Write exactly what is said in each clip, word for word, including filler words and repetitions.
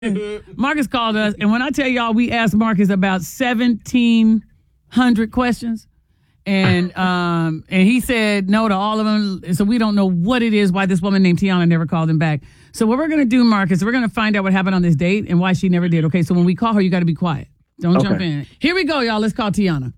Marcus called us, and when I tell y'all, we asked Marcus about seventeen hundred questions, and um, and he said no to all of them. So we don't know what it is why this woman named Tiana never called him back. So what we're gonna do, Marcus, we're gonna find out what happened on this date and why she never did. Okay, so when we call her, you got to be quiet. Don't okay. jump in. Here we go, y'all. Let's call Tiana.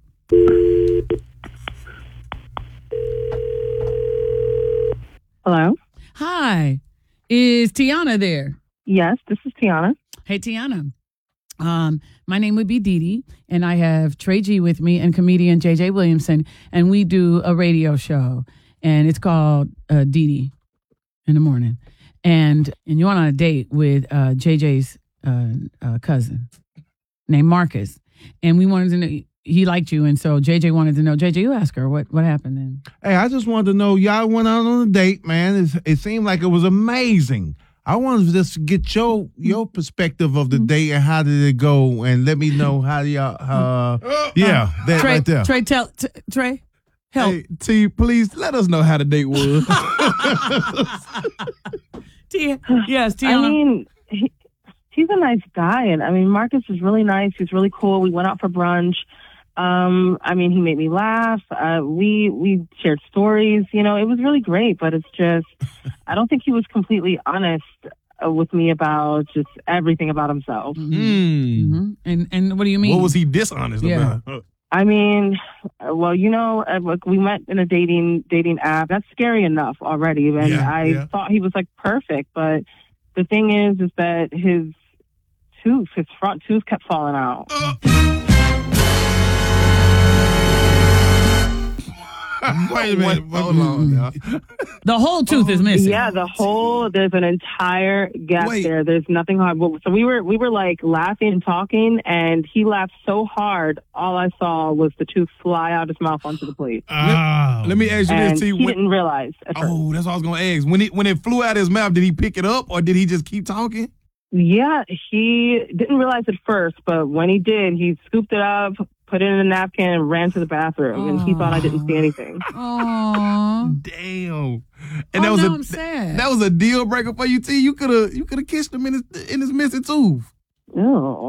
Hello. Hi. Is Tiana there? Yes, this is Tiana. Hey, Tiana. Um, my name would be Dee Dee, and I have Trey G with me and comedian J J Williamson, and we do a radio show, and it's called uh, Dee Dee in the Morning. And and you went on a date with uh, J J's uh, uh, cousin named Marcus, and we wanted to know, he liked you, and so J J wanted to know, J J, you ask her, what, what happened then? Hey, I just wanted to know, y'all went out on a date, man. It, it seemed like it was amazing. I wanted to just get your your perspective of the date and how did it go, and let me know how y'all, uh, yeah, that Trey, right there. Trey, tell, t- Trey, help. Hey, T, please let us know how the date was. T, yes, Tiana. I mean, he, he's a nice guy, and I mean, Marcus is really nice. He's really cool. We went out for brunch. Um, I mean, he made me laugh. Uh, we we shared stories. You know, it was really great. But it's just, I don't think he was completely honest uh, with me about just everything about himself. Mm-hmm. Mm-hmm. And and what do you mean? What was he dishonest yeah. about? I mean, well, you know, uh, look, we met in a dating dating app. That's scary enough already. And yeah, I yeah. thought he was like perfect. But the thing is, is that his tooth, his front tooth, kept falling out. Uh. Wait a minute. Hold on now. The whole tooth is missing. Yeah, the whole, there's an entire gap Wait. there. There's nothing hard. So we were we were like laughing and talking, and he laughed so hard, all I saw was the tooth fly out his mouth onto the plate. Oh. Let me ask you And this, T. he When, didn't realize at first. oh, that's what I was going to ask. When it, when it flew out his mouth, did he pick it up or did he just keep talking? Yeah, he didn't realize at first, but when he did, he scooped it up, put it in a napkin, and ran to the bathroom, and he thought I didn't see anything. Aww. Damn. And And that oh, was now a I'm sad. that was a deal breaker for you, T. You could have you could have kissed him in his in his missing tooth. No.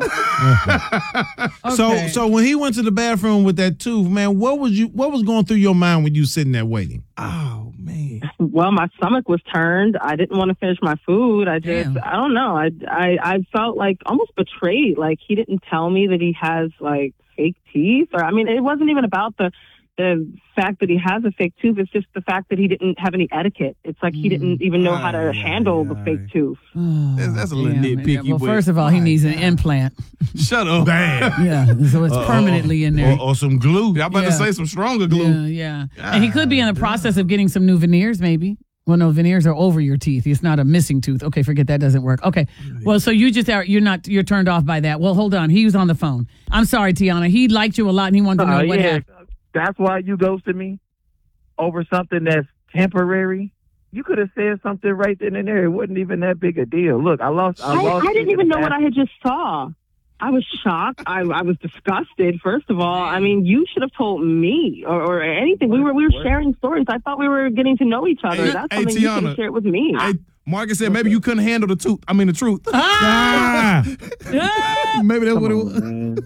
So Okay. so when he went to the bathroom with that tooth, man, what was you what was going through your mind when you sitting there waiting? Oh man. Well, my stomach was turned. I didn't want to finish my food. I just, Damn. I don't know. I, I, I felt like almost betrayed. Like he didn't tell me that he has like fake teeth, or I mean, it wasn't even about the the fact that he has a fake tooth. It's just the fact that he didn't have any etiquette. It's like he didn't even know how to Aye, handle aye, the aye. fake tooth. Oh, That's- that's a little damn, nitpicky, man. Well, but- first of all, he My needs an God. implant. Shut up. Damn. Yeah, so it's permanently in there. Or, or some glue. I'm about Yeah. to say some stronger glue. Yeah, yeah. And he could be in the process of getting some new veneers, maybe. Well, no, veneers are over your teeth. It's not a missing tooth. Okay, forget that doesn't work. Okay. Well, so you just are, you're not, you're turned off by that. Well, hold on. He was on the phone. I'm sorry, Tiana. He liked you a lot and he wanted to know Uh, what yeah, happened. that's why you ghosted me over something that's temporary. You could have said something right then and there. It wasn't even that big a deal. Look, I lost. I, I, lost I didn't you even in know the what I had just saw. I was shocked. I, I was disgusted. First of all, I mean, you should have told me or, or anything. We were we were What? sharing stories. I thought we were getting to know each other. Hey, That's hey, something you could Tiana. have shared with me. Hey, Marcus said maybe you couldn't handle the truth. I mean the truth. Ah. Ah! Maybe that's Come what it on, was. man.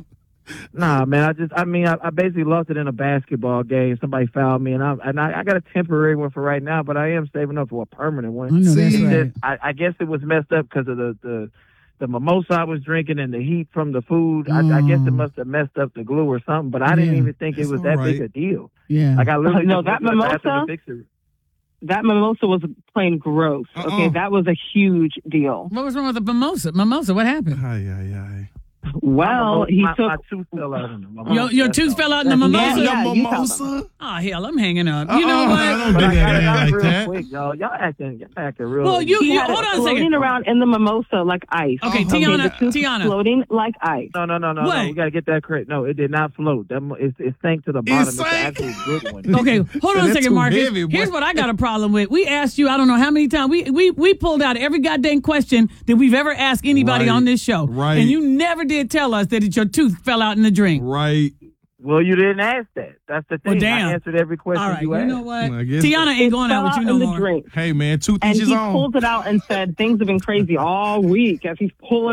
Nah, man. I just, I mean, I, I basically lost it in a basketball game. Somebody fouled me, and I, and I, I got a temporary one for right now, but I am saving up for a permanent I one. know that's See, right. I, I guess it was messed up because of the, the the mimosa I was drinking and the heat from the food. I, I guess it Mm. must have messed up the glue or something, but I didn't Yeah. even think It's it was all that right. big a deal. Yeah. Like I literally No, just that went to the bathroom mimosa? to fix it. That mimosa was plain gross. Uh-uh. Okay, that was a huge deal. What was wrong with the mimosa? Mimosa, what happened? Aye, aye, aye. Well, my, he my, took. my tooth fell out in the mimosa. Your, your That's tooth all. fell out in the That's- mimosa? Yeah, The you mimosa? Oh, hell, I'm hanging up. You know Uh-uh. what? I don't But do I got that it out like real that. quick, y'all. Y'all acting, y'all acting real. Well, you, He you had hold it on a floating second. around in the mimosa like ice. Okay, Okay, Tiana, the tooth Tiana. was floating like ice. No, no, no, no, no. Wait. We gotta get that correct. No, it did not float. That mo- it, it sank to the bottom. It's an sank? actual good one. Okay, hold on a That's second, too Marcus. heavy, boy. Here's what I got a problem with. We asked you, I don't know how many times, we we we pulled out every goddamn question that we've ever asked anybody Right, on this show. right. And you never did tell us that it, your tooth fell out in the drink. Right. Well, you didn't ask that. That's the thing. Well, damn. I answered every question All right, you you asked. know what? I guess- Tiana ain't It going out fell with you out no in the more. drink. Hey, man, two And each his he own. pulls it out and said things have been crazy all week as he's pulling